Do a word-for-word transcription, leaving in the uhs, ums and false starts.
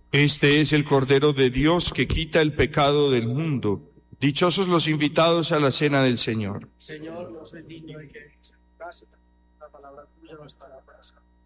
Este es el Cordero de Dios que quita el pecado del mundo. Dichosos los invitados a la cena del Señor. Señor, no soy digno de que entres en tu casa, la palabra tuya no estará para siempre.